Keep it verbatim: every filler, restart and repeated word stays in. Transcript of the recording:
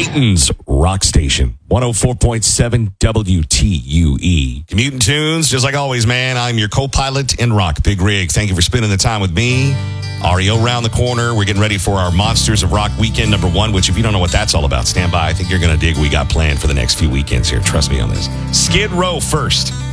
Dayton's rock station, one oh four point seven W T U E. Commuting tunes, just like always, man. I'm your co-pilot in rock, Big Rig. Thank you for spending the time with me. R E O around the corner. We're getting ready for our Monsters of Rock weekend number one, which if you don't know what that's all about, stand by. I think you're going to dig what we got planned for the next few weekends here. Trust me on this. Skid Row first.